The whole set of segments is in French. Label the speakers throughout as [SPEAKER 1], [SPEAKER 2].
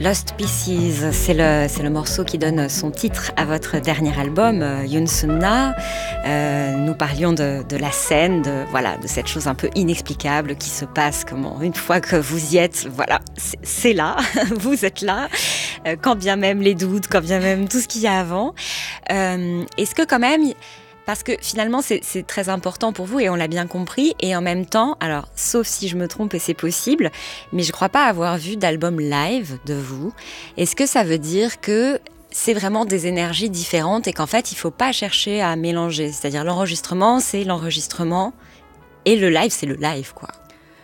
[SPEAKER 1] Lost Pieces, c'est le morceau qui donne son titre à votre dernier album, Younsunna. Nous parlions de la scène, de cette chose un peu inexplicable qui se passe, comment une fois que vous y êtes, voilà, c'est là, vous êtes là, quand bien même les doutes, quand bien même tout ce qu'il y a avant. Est-ce que quand même... Parce que finalement, c'est très important pour vous et on l'a bien compris. Et en même temps, alors, sauf si je me trompe et c'est possible, mais je ne crois pas avoir vu d'album live de vous. Est-ce que ça veut dire que c'est vraiment des énergies différentes et qu'en fait, il ne faut pas chercher à mélanger? C'est-à-dire l'enregistrement, c'est l'enregistrement et le live, c'est le live, quoi.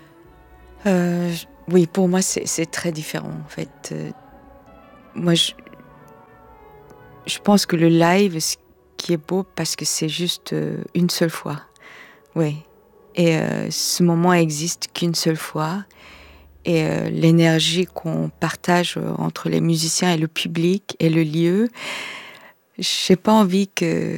[SPEAKER 2] Oui, pour moi, c'est très différent, en fait. Moi, je pense que le live... qui est beau parce que c'est juste une seule fois. Oui. Et ce moment existe qu'une seule fois. Et l'énergie qu'on partage entre les musiciens et le public et le lieu, j'ai pas envie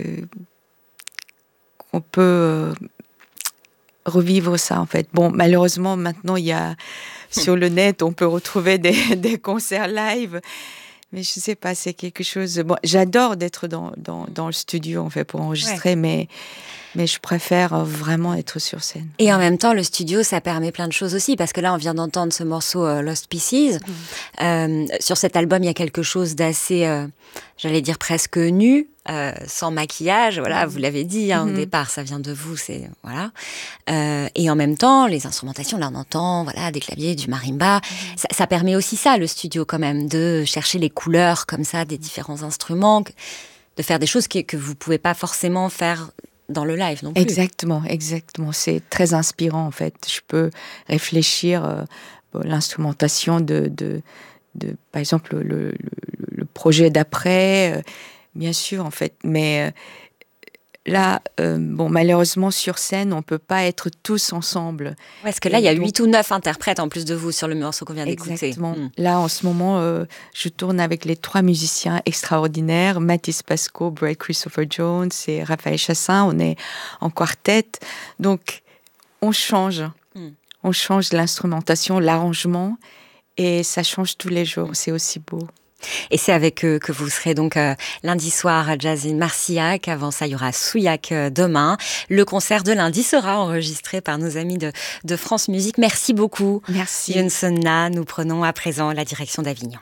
[SPEAKER 2] qu'on peut revivre ça, en fait. Bon, malheureusement, maintenant, il y a sur le net, on peut retrouver des concerts live. Mais je sais pas, c'est quelque chose... Bon, j'adore d'être dans le studio, en fait, pour enregistrer, mais je préfère vraiment être sur scène.
[SPEAKER 1] Et en même temps, le studio, ça permet plein de choses aussi, parce que là, on vient d'entendre ce morceau Lost Pieces. Sur cet album, il y a quelque chose d'assez, j'allais dire presque nu, sans maquillage. Voilà, vous l'avez dit, au départ, ça vient de vous, c'est... Voilà. Et en même temps, les instrumentations, là, on entend, voilà, des claviers, du marimba. Ça permet aussi ça, le studio, quand même, de chercher les couleurs, comme ça, des différents instruments, de faire des choses que vous pouvez pas forcément faire dans le live non plus.
[SPEAKER 2] Exactement. C'est très inspirant, en fait. Je peux réfléchir l'instrumentation de par exemple, le projet d'après, bien sûr, en fait. Mais là, malheureusement, sur scène, on peut pas être tous ensemble.
[SPEAKER 1] Ouais, parce que là, il y a 8 ou 9 interprètes en plus de vous sur le morceau qu'on vient d'écouter.
[SPEAKER 2] Exactement. Là, en ce moment, je tourne avec les 3 musiciens extraordinaires, Mathis Pasco, Brett Christopher Jones et Raphaël Chassin. On est en quartet. Donc, on change. On change l'instrumentation, l'arrangement, et ça change tous les jours. C'est aussi beau.
[SPEAKER 1] Et c'est avec eux que vous serez donc lundi soir à Jazz in Marcillac. Avant ça, il y aura Souillac demain. Le concert de lundi sera enregistré par nos amis de France Musique. Merci beaucoup.
[SPEAKER 2] Merci.
[SPEAKER 1] Younsunna. Nous prenons à présent la direction d'Avignon.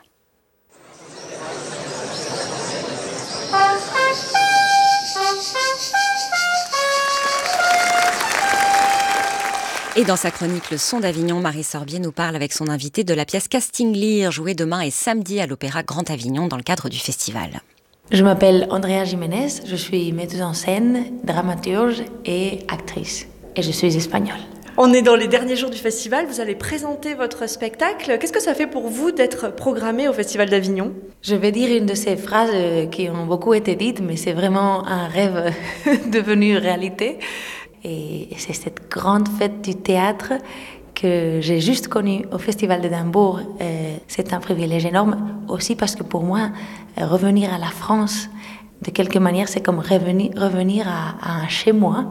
[SPEAKER 1] Et dans sa chronique Le Son d'Avignon, Marie Sorbier nous parle avec son invité de la pièce Casting Lear, jouée demain et samedi à l'Opéra Grand Avignon dans le cadre du festival.
[SPEAKER 3] Je m'appelle Andrea Jiménez, je suis metteuse en scène, dramaturge et actrice. Et je suis espagnole.
[SPEAKER 4] On est dans les derniers jours du festival, vous allez présenter votre spectacle. Qu'est-ce que ça fait pour vous d'être programmé au Festival d'Avignon ?
[SPEAKER 3] Je vais dire une de ces phrases qui ont beaucoup été dites, mais c'est vraiment un rêve devenu réalité. Et c'est cette grande fête du théâtre que j'ai juste connue au Festival d'Édimbourg. C'est un privilège énorme, aussi parce que pour moi, revenir à la France, de quelque manière, c'est comme revenir à un chez-moi.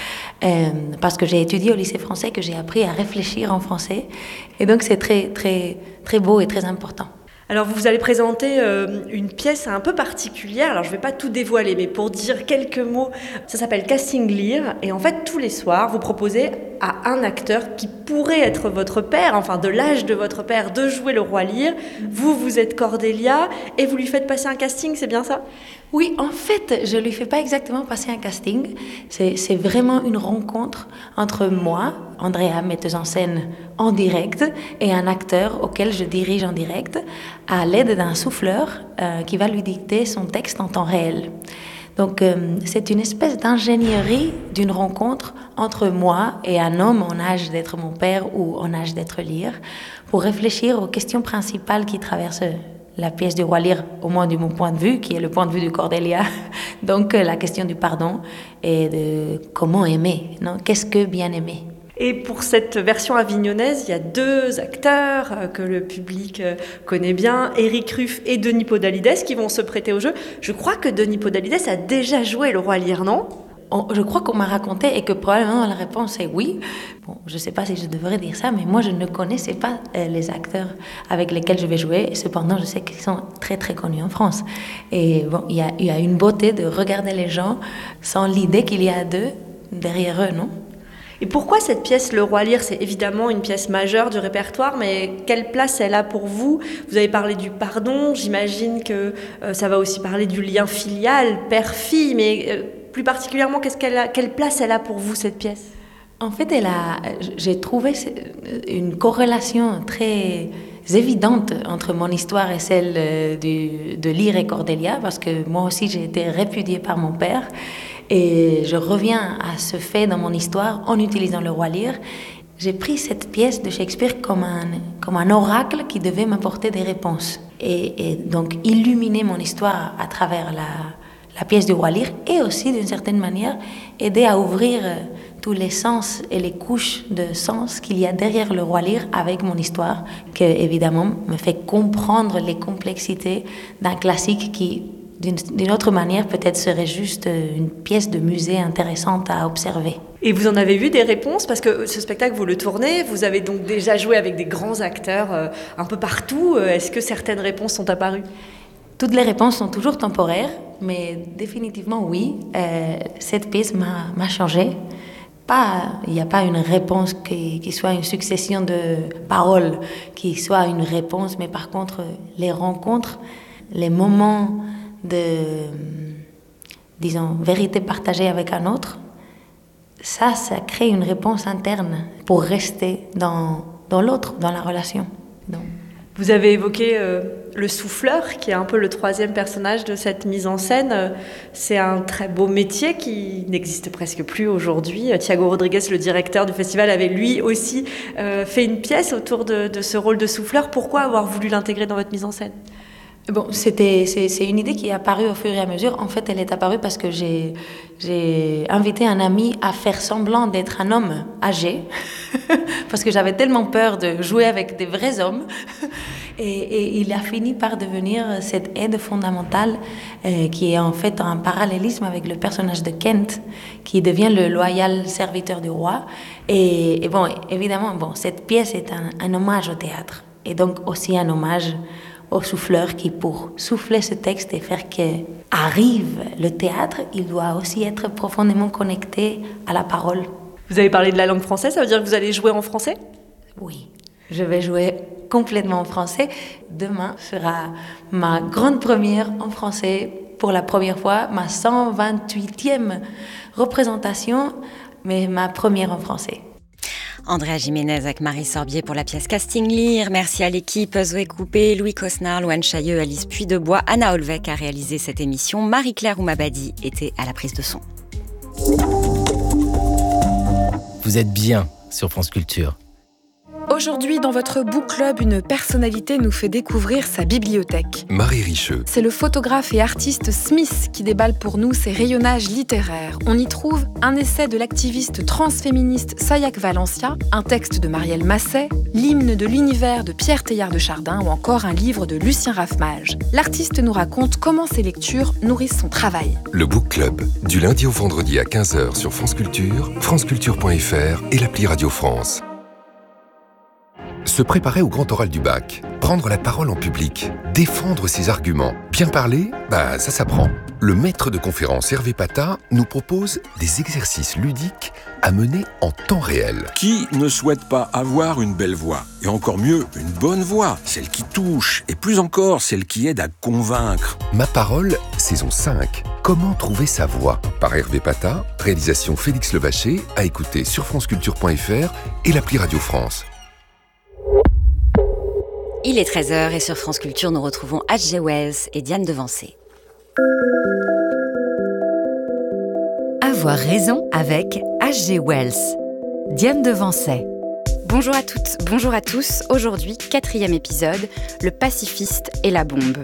[SPEAKER 3] Parce que j'ai étudié au lycée français, que j'ai appris à réfléchir en français. Et donc c'est très, très, très beau et très important.
[SPEAKER 4] Alors vous allez présenter une pièce un peu particulière, alors je ne vais pas tout dévoiler, mais pour dire quelques mots, ça s'appelle Casting Lear, et en fait tous les soirs vous proposez à un acteur qui pourrait être votre père, enfin de l'âge de votre père, de jouer le roi Lear. Vous êtes Cordelia, et vous lui faites passer un casting, c'est bien ça ?
[SPEAKER 3] Oui, en fait, je ne lui fais pas exactement passer un casting. C'est vraiment une rencontre entre moi, Andrea, metteuse en scène en direct, et un acteur auquel je dirige en direct, à l'aide d'un souffleur qui va lui dicter son texte en temps réel. Donc, c'est une espèce d'ingénierie d'une rencontre entre moi et un homme en âge d'être mon père ou en âge d'être Lear, pour réfléchir aux questions principales qui traversent la pièce du roi Lear, au moins de mon point de vue, qui est le point de vue de Cordelia. Donc la question du pardon et de comment aimer, non ? Qu'est-ce que bien aimer ?
[SPEAKER 4] Et pour cette version avignonnaise, il y a 2 acteurs que le public connaît bien, Éric Ruff et Denis Podalides, qui vont se prêter au jeu. Je crois que Denis Podalides a déjà joué le roi Lear, non ?
[SPEAKER 3] je crois qu'on m'a raconté et que probablement la réponse est oui. Bon, je ne sais pas si je devrais dire ça, mais moi, je ne connaissais pas les acteurs avec lesquels je vais jouer. Et cependant, je sais qu'ils sont très, très connus en France. Et bon, il y a une beauté de regarder les gens sans l'idée qu'il y a d'eux derrière eux, non?
[SPEAKER 4] Et pourquoi cette pièce, Le Roi Lear, c'est évidemment une pièce majeure du répertoire, mais quelle place elle a pour vous? Vous avez parlé du pardon, j'imagine que ça va aussi parler du lien filial, père-fille, mais plus particulièrement, quelle place elle a pour vous, cette pièce?
[SPEAKER 3] En fait, j'ai trouvé une corrélation très évidente entre mon histoire et celle de Lear et Cordelia, parce que moi aussi j'ai été répudiée par mon père. Et je reviens à ce fait dans mon histoire en utilisant Le Roi Lear. J'ai pris cette pièce de Shakespeare comme un oracle qui devait m'apporter des réponses. Et donc illuminer mon histoire à travers la pièce du Roi Lear et aussi d'une certaine manière aider à ouvrir tous les sens et les couches de sens qu'il y a derrière Le Roi Lear avec mon histoire, qui évidemment me fait comprendre les complexités d'un classique qui, d'une autre manière, peut-être serait juste une pièce de musée intéressante à observer.
[SPEAKER 4] Et vous en avez vu des réponses? Parce que ce spectacle, vous le tournez, vous avez donc déjà joué avec des grands acteurs un peu partout. Est-ce que certaines réponses sont apparues?
[SPEAKER 3] Toutes les réponses sont toujours temporaires, mais définitivement oui. Cette pièce m'a changé. Il n'y a pas une réponse qui soit une succession de paroles, qui soit une réponse, mais par contre, les rencontres, les moments de, disons, vérité partagée avec un autre, ça crée une réponse interne pour rester dans l'autre, dans la relation. Donc.
[SPEAKER 4] Vous avez évoqué le souffleur, qui est un peu le troisième personnage de cette mise en scène. C'est un très beau métier qui n'existe presque plus aujourd'hui. Thiago Rodrigues, le directeur du festival, avait lui aussi fait une pièce autour de ce rôle de souffleur. Pourquoi avoir voulu l'intégrer dans votre mise en scène?
[SPEAKER 3] Bon, c'est une idée qui est apparue au fur et à mesure. En fait, elle est apparue parce que j'ai invité un ami à faire semblant d'être un homme âgé, parce que j'avais tellement peur de jouer avec des vrais hommes. Et il a fini par devenir cette aide fondamentale qui est en fait un parallélisme avec le personnage de Kent, qui devient le loyal serviteur du roi. Et bon, évidemment, cette pièce est un hommage au théâtre, et donc aussi un hommage au souffleur qui, pour souffler ce texte et faire qu'arrive le théâtre, il doit aussi être profondément connecté à la parole.
[SPEAKER 4] Vous avez parlé de la langue française, ça veut dire que vous allez jouer en français?
[SPEAKER 3] Oui, je vais jouer complètement en français. Demain sera ma grande première en français pour la première fois, ma 128e représentation, mais ma première en français.
[SPEAKER 1] Andrea Jiménez avec Marie Sorbier pour la pièce Casting Lear. Merci à l'équipe, Zoé Coupé, Louis Cosnard, Louane Chailleux, Alice Puydebois, Anna Olvec a réalisé cette émission. Marie-Claire Oumabadi était à la prise de son.
[SPEAKER 5] Vous êtes bien sur France Culture.
[SPEAKER 6] Aujourd'hui, dans votre book club, une personnalité nous fait découvrir sa bibliothèque.
[SPEAKER 7] Marie Richeux.
[SPEAKER 6] C'est le photographe et artiste Smith qui déballe pour nous ses rayonnages littéraires. On y trouve un essai de l'activiste transféministe Sayak Valencia, un texte de Marielle Masset, l'hymne de l'univers de Pierre Teilhard de Chardin ou encore un livre de Lucien Raffmage. L'artiste nous raconte comment ses lectures nourrissent son travail.
[SPEAKER 7] Le book club, du lundi au vendredi à 15h sur France Culture, franceculture.fr et l'appli Radio France. Se préparer au grand oral du bac, prendre la parole en public, défendre ses arguments, bien parler, ça s'apprend. Le maître de conférence Hervé Pata nous propose des exercices ludiques à mener en temps réel.
[SPEAKER 8] Qui ne souhaite pas avoir une belle voix? Et encore mieux, une bonne voix, celle qui touche, et plus encore, celle qui aide à convaincre.
[SPEAKER 7] Ma parole, saison 5. Comment trouver sa voix? Par Hervé Pata, réalisation Félix Levaché, à écouter sur franceculture.fr et l'appli Radio France.
[SPEAKER 1] Il est 13h et sur France Culture, nous retrouvons H.G. Wells et Diane Devancé.
[SPEAKER 9] Avoir raison avec H.G. Wells. Diane Devancé.
[SPEAKER 10] Bonjour à toutes, bonjour à tous. Aujourd'hui, 4e épisode, le pacifiste et la bombe.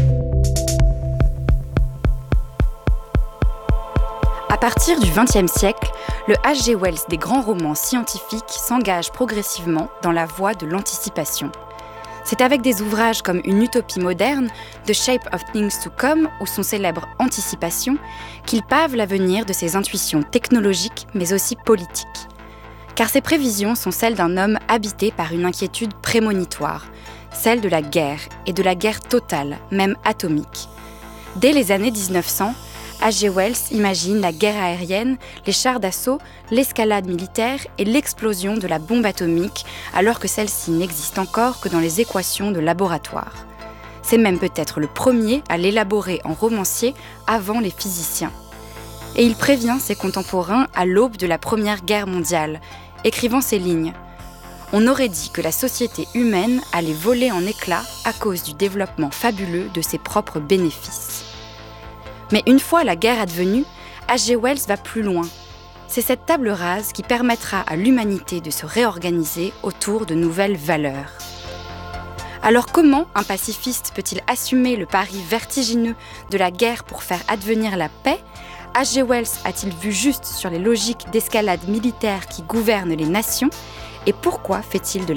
[SPEAKER 10] À partir du XXe siècle, le H.G. Wells des grands romans scientifiques s'engage progressivement dans la voie de l'anticipation. C'est avec des ouvrages comme Une utopie moderne, The Shape of Things to Come ou son célèbre Anticipation qu'il pave l'avenir de ses intuitions technologiques mais aussi politiques. Car ses prévisions sont celles d'un homme habité par une inquiétude prémonitoire, celle de la guerre, et de la guerre totale, même atomique. Dès les années 1900, H.G. Wells imagine la guerre aérienne, les chars d'assaut, l'escalade militaire et l'explosion de la bombe atomique, alors que celle-ci n'existe encore que dans les équations de laboratoire. C'est même peut-être le premier à l'élaborer en romancier avant les physiciens. Et il prévient ses contemporains à l'aube de la Première Guerre mondiale, écrivant ces lignes. On aurait dit que la société humaine allait voler en éclats à cause du développement fabuleux de ses propres bénéfices. Mais une fois la guerre advenue, H.G. Wells va plus loin. C'est cette table rase qui permettra à l'humanité de se réorganiser autour de nouvelles valeurs. Alors comment un pacifiste peut-il assumer le pari vertigineux de la guerre pour faire advenir la paix ? H.G. Wells a-t-il vu juste sur les logiques d'escalade militaire qui gouvernent les nations ? Et pourquoi fait-il de